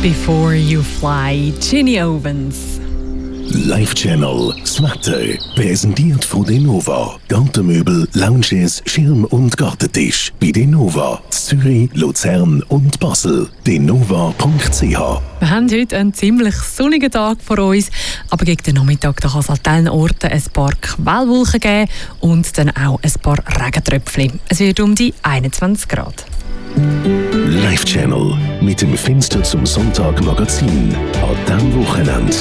Before You Fly, Ginny Owens. Live Channel, das Wetter, präsentiert von Denova. Gartenmöbel, Lounges, Schirm- und Gartentisch. Bei Denova, Zürich, Luzern und Basel. Denova.ch. Wir haben heute einen ziemlich sonnigen Tag vor uns, aber gegen den Nachmittag kann es an diesen Orten ein paar Quellwolken geben und dann auch ein paar Regentröpfchen. Es wird um die 21 Grad. Live Channel mit dem Fenster zum Sonntag Magazin an diesem Wochenende.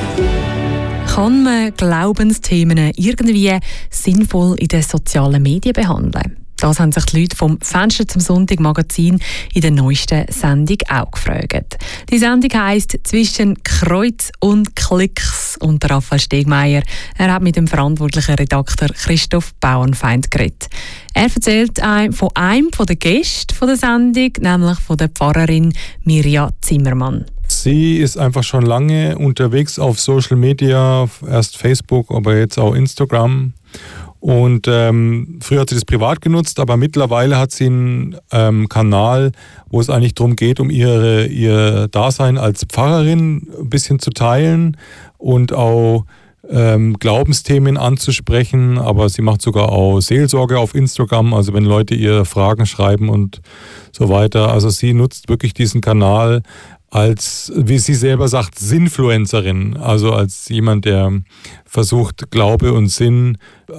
Kann man Glaubensthemen irgendwie sinnvoll in den sozialen Medien behandeln? Das haben sich die Leute vom Fenster zum Sonntag Magazin in der neuesten Sendung auch gefragt. Die Sendung heisst «Zwischen Kreuz und Klicks» und Raphael Stegmeier. Er hat mit dem verantwortlichen Redakteur Christoph Bauernfeind geredet. Er erzählt von einem der Gäste der Sendung, nämlich von der Pfarrerin Mirja Zimmermann. Sie ist einfach schon lange unterwegs auf Social Media, erst Facebook, aber jetzt auch Instagram. Und früher hat sie das privat genutzt, aber mittlerweile hat sie einen Kanal, wo es eigentlich darum geht, um ihr Dasein als Pfarrerin ein bisschen zu teilen und auch Glaubensthemen anzusprechen. Aber sie macht sogar auch Seelsorge auf Instagram, also wenn Leute ihr Fragen schreiben und so weiter. Also sie nutzt wirklich diesen Kanal als, wie sie selber sagt, Sinnfluencerin, also als jemand, der versucht, Glaube und Sinn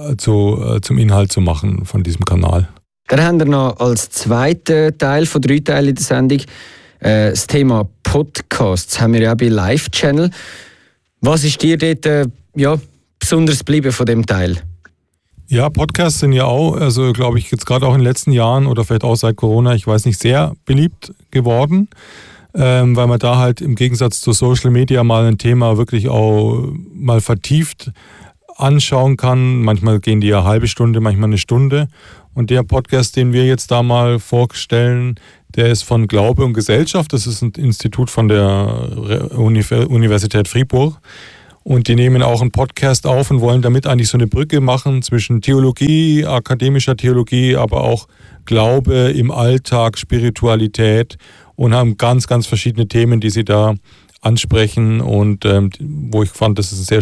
zum Inhalt zu machen von diesem Kanal. Dann haben wir noch als zweiten Teil von 3 Teilen in der Sendung das Thema Podcasts. Das haben wir ja auch bei Live Channel. Was ist dir dort besonders geblieben von dem Teil? Ja, Podcasts sind ja auch, also glaube ich, jetzt gerade auch in den letzten Jahren oder vielleicht auch seit Corona, ich weiß nicht, sehr beliebt geworden. Weil man da halt im Gegensatz zu Social Media mal ein Thema wirklich auch mal vertieft anschauen kann. Manchmal gehen die ja eine halbe Stunde, manchmal eine Stunde. Und der Podcast, den wir jetzt da mal vorstellen, der ist von Glaube und Gesellschaft. Das ist ein Institut von der Universität Fribourg. Und die nehmen auch einen Podcast auf und wollen damit eigentlich so eine Brücke machen zwischen Theologie, akademischer Theologie, aber auch Glaube im Alltag, Spiritualität und haben ganz, ganz verschiedene Themen, die sie da ansprechen und wo ich fand, das ist eine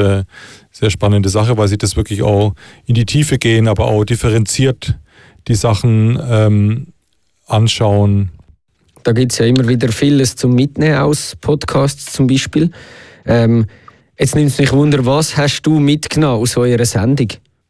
sehr spannende Sache, weil sie das wirklich auch in die Tiefe gehen, aber auch differenziert die Sachen anschauen. Da gibt es ja immer wieder vieles zum Mitnehmen aus Podcasts zum Beispiel. Jetzt nimmt es mich Wunder, was hast du mitgenommen aus eurer Sendung?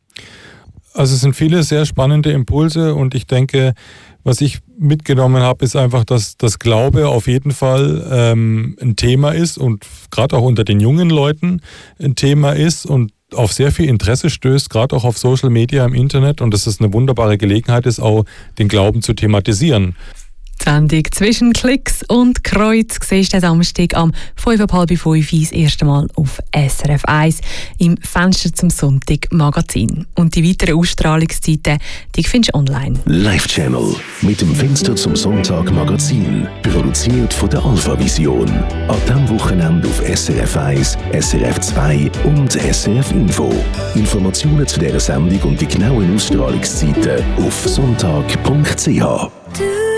Also es sind viele sehr spannende Impulse und ich denke, was ich mitgenommen habe, ist einfach, dass das Glaube auf jeden Fall ein Thema ist und gerade auch unter den jungen Leuten ein Thema ist und auf sehr viel Interesse stößt, gerade auch auf Social Media im Internet und dass es eine wunderbare Gelegenheit ist, auch den Glauben zu thematisieren. Die Sendung «Zwischen Klicks und Kreuz» siehst du Samstag am 4:30 das erste Mal auf SRF 1 im Fenster zum Sonntag Magazin. Und die weiteren Ausstrahlungszeiten die findest du online. Live Channel mit dem Fenster zum Sonntag Magazin. Produziert von der Alpha Vision. An diesem Wochenende auf SRF 1, SRF 2 und SRF Info. Informationen zu dieser Sendung und die genauen Ausstrahlungszeiten auf sonntag.ch.